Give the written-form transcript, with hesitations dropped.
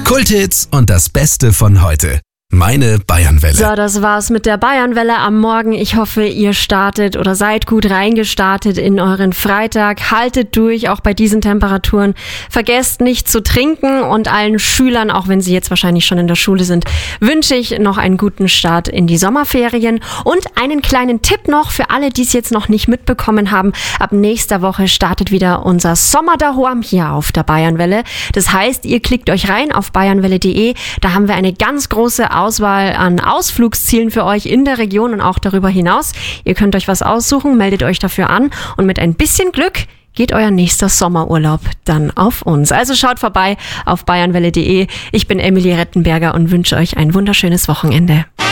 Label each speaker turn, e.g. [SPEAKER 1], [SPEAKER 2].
[SPEAKER 1] Kulthits und das Beste von heute. Meine Bayernwelle.
[SPEAKER 2] So, das war's mit der Bayernwelle am Morgen. Ich hoffe, ihr startet oder seid gut reingestartet in euren Freitag. Haltet durch, auch bei diesen Temperaturen. Vergesst nicht zu trinken und allen Schülern, auch wenn sie jetzt wahrscheinlich schon in der Schule sind, wünsche ich noch einen guten Start in die Sommerferien. Und einen kleinen Tipp noch für alle, die es jetzt noch nicht mitbekommen haben. Ab nächster Woche startet wieder unser Sommer daheim hier auf der Bayernwelle. Das heißt, ihr klickt euch rein auf bayernwelle.de. Da haben wir eine ganz große Auswahl an Ausflugszielen für euch in der Region und auch darüber hinaus. Ihr könnt euch was aussuchen, meldet euch dafür an und mit ein bisschen Glück geht euer nächster Sommerurlaub dann auf uns. Also schaut vorbei auf bayernwelle.de. Ich bin Emily Rettenberger und wünsche euch ein wunderschönes Wochenende.